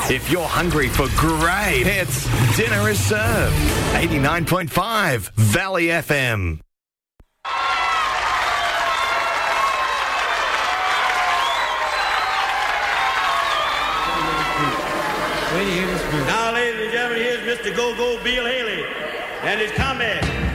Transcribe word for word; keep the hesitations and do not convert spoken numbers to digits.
If you're hungry for great hits, dinner is served. eighty-nine point five Valley F M. Now, ladies and gentlemen, here's Mister Go-Go Bill Haley and his comrade.